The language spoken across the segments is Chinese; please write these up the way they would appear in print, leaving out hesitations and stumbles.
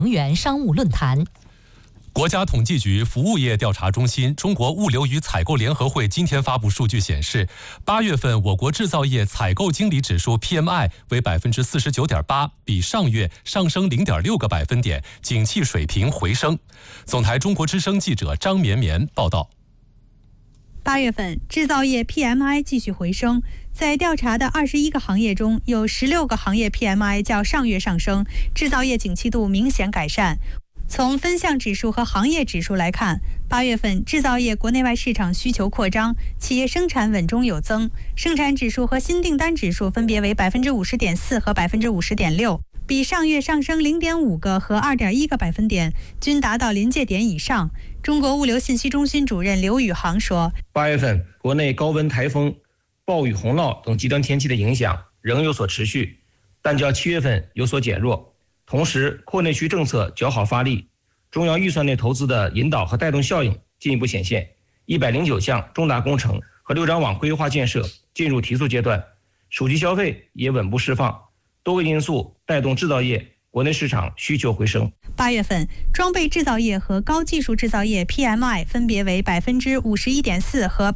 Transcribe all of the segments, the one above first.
能源商务论坛。 国家统计局服务业调查中心、中国物流与采购联合会今天发布数据显示，8月份我国制造业采购经理指数 PMI 为49.8%，比上月上升0.6个百分点，景气水平回升。总台中国之声记者张绵绵报道。 8月份制造业 PMI 继续回升，在调查的21个行业中，有16个行业 PMI 较上月上升，制造业景气度明显改善。从分项指数和行业指数来看，8月份制造业国内外市场需求扩张，企业生产稳中有增，生产指数和新订单指数分别为50.4%和50.6%，比上月上升0.5个和2.1个百分点，均达到临界点以上。中国物流信息中心主任刘宇航说 ，8月份国内高温、台风、暴雨、洪涝等极端天气的影响仍有所持续，但较7月份有所减弱。同时，扩内需政策较好发力，中央预算内投资的引导和带动效应进一步显现，109项重大工程和6张网规划建设进入提速阶段，手机消费也稳步释放，多个因素带动制造业国内市场需求回升。 8月份，装备制造业和高技术制造业 PMI 分别为51.4%和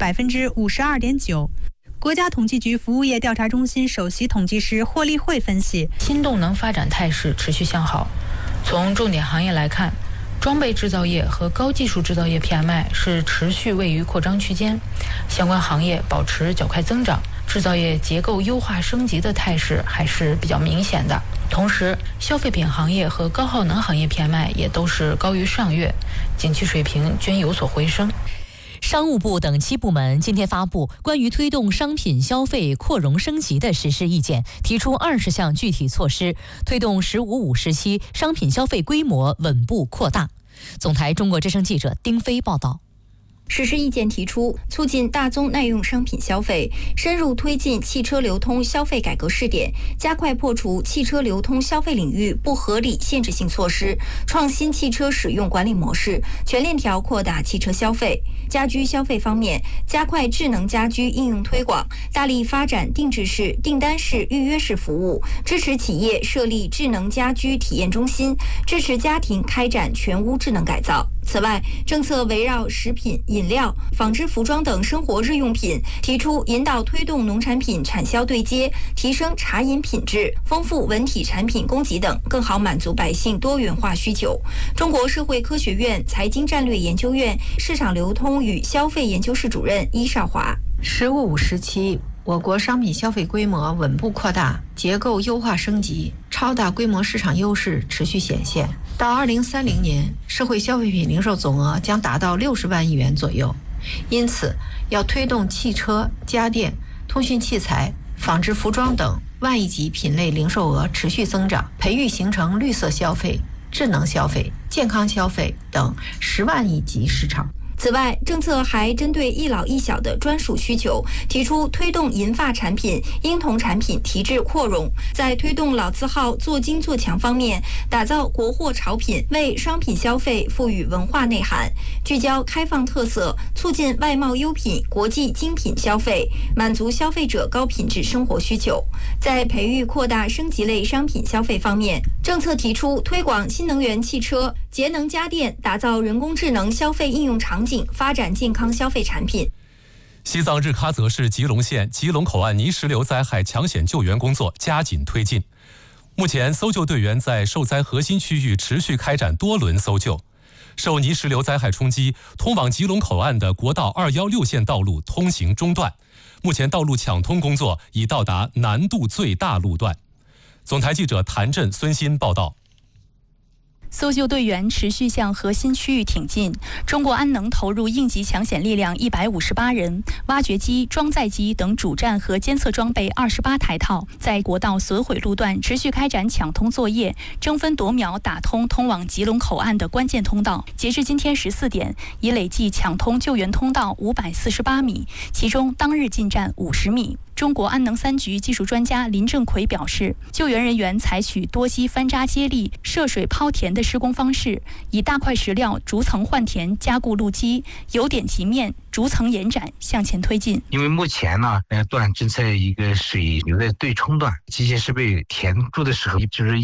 52.9%。国家统计局服务业调查中心首席统计师霍立慧分析， 新动能发展态势持续向好。从重点行业来看，装备制造业和高技术制造业 PMI 是持续位于扩张区间，相关行业保持较快增长，制造业结构优化升级的态势还是比较明显的。同时，消费品行业和高耗能行业 PMI 也都是高于上月，景气水平均有所回升。 商务部等7部门今天发布关于推动商品消费扩容升级的实施意见，提出20项具体措施，推动“15+5”时期商品消费规模稳步扩大。总台中国之声记者丁飞报道。 实施意见提出，促进大宗耐用商品消费，深入推进汽车流通消费改革试点，加快破除汽车流通消费领域不合理限制性措施，创新汽车使用管理模式，全链条扩大汽车消费。家居消费方面，加快智能家居应用推广，大力发展定制式、订单式、预约式服务，支持企业设立智能家居体验中心，支持家庭开展全屋智能改造。此外，政策围绕食品、饮料、纺织服装等生活日用品，提出引导推动农产品产销对接，提升茶饮品质，丰富文体产品供给等，更好满足百姓多元化需求。中国社会科学院财经战略研究院市场流通与消费研究室主任伊少华 ，“15+5”时期，我国商品消费规模稳步扩大，结构优化升级，超大规模市场优势持续显现。到2030年，社会消费品零售总额将达到60万亿元左右。因此，要推动汽车、家电、通讯器材、纺织服装等万亿级品类零售额持续增长，培育形成绿色消费、智能消费、健康消费等10万亿级市场。 此外，政策还针对一老一小的专属需求，提出推动银发产品、婴童产品提质扩容，在推动老字号做精做强方面，打造国货潮品，为商品消费赋予文化内涵，聚焦开放特色，促进外贸优品、国际精品消费，满足消费者高品质生活需求。在培育扩大升级类商品消费方面，政策提出推广新能源汽车、节能家电，打造人工智能消费应用场景，发展健康消费产品。 西藏日喀则市吉隆县吉隆口岸泥石流灾害抢险救援工作加紧推进。目前，搜救队员在受灾核心区域持续开展多轮搜救。受泥石流灾害冲击，通往吉隆口岸的国道216线道路通行中断。目前，道路抢通工作已到达难度最大路段。总台记者谭震、孙鑫报道。 搜救队员持续向核心区域挺进，中国安能投入应急抢险力量158人，挖掘机、装载机等主战和监测装备28台套，在国道损毁路段持续开展抢通作业，争分夺秒打通通往吉隆口岸的关键通道。截至今天14点，已累计抢通救援通道548米，其中当日进站50米。中国安能3局技术专家林正奎表示，救援人员采取多机翻扎接力、涉水抛填的施工方式，以大块石料逐层换填加固路基，由点及面，逐层延展向前推进。 因为目前呢，段正在一个水流的对冲段，机械设备填住的时候，就是一些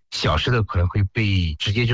小石头可能会被直接就